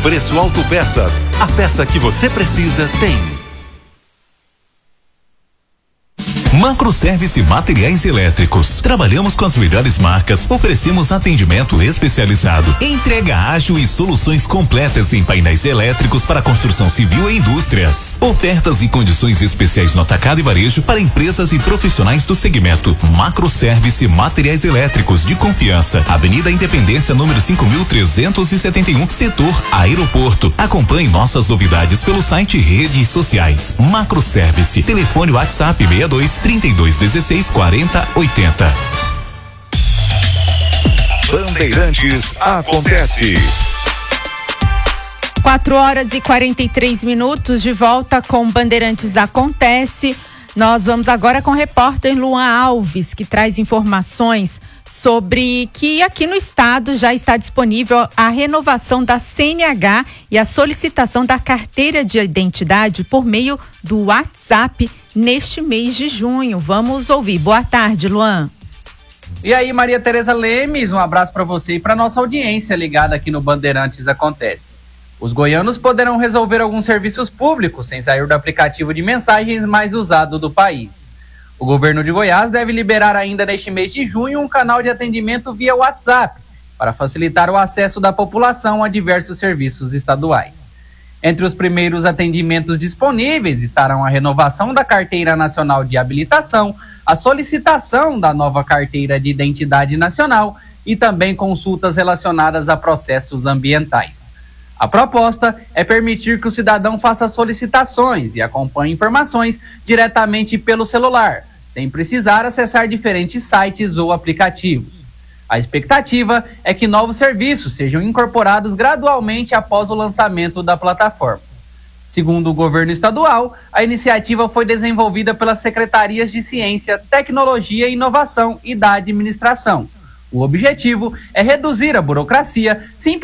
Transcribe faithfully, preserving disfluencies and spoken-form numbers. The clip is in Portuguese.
Preço Autopeças, a peça que você precisa tem. Macroservice Materiais Elétricos. Trabalhamos com as melhores marcas, oferecemos atendimento especializado, entrega ágil e soluções completas em painéis elétricos para construção civil e indústrias. Ofertas e condições especiais no atacado e varejo para empresas e profissionais do segmento. Macroservice Materiais Elétricos de confiança. Avenida Independência, número cinco mil trezentos e setenta e um, setor Aeroporto. Acompanhe nossas novidades pelo site e redes sociais. Macroservice. Telefone WhatsApp sessenta e dois, trinta e dois, dezesseis, quarenta, oitenta. Bandeirantes acontece. quatro horas e quarenta e três minutos, de volta com Bandeirantes Acontece. Nós vamos agora com o repórter Luan Alves, que traz informações sobre que aqui no estado já está disponível a renovação da C N H e a solicitação da carteira de identidade por meio do WhatsApp neste mês de junho. Vamos ouvir. Boa tarde, Luan. E aí, Maria Tereza Lemes, um abraço para você e para nossa audiência ligada aqui no Bandeirantes Acontece. Os goianos poderão resolver alguns serviços públicos sem sair do aplicativo de mensagens mais usado do país. O governo de Goiás deve liberar ainda neste mês de junho um canal de atendimento via WhatsApp para facilitar o acesso da população a diversos serviços estaduais. Entre os primeiros atendimentos disponíveis estarão a renovação da Carteira Nacional de Habilitação, a solicitação da nova Carteira de Identidade Nacional e também consultas relacionadas a processos ambientais. A proposta é permitir que o cidadão faça solicitações e acompanhe informações diretamente pelo celular, sem precisar acessar diferentes sites ou aplicativos. A expectativa é que novos serviços sejam incorporados gradualmente após o lançamento da plataforma. Segundo o governo estadual, a iniciativa foi desenvolvida pelas Secretarias de Ciência, Tecnologia, Inovação e da Administração. O objetivo é reduzir a burocracia, simplificar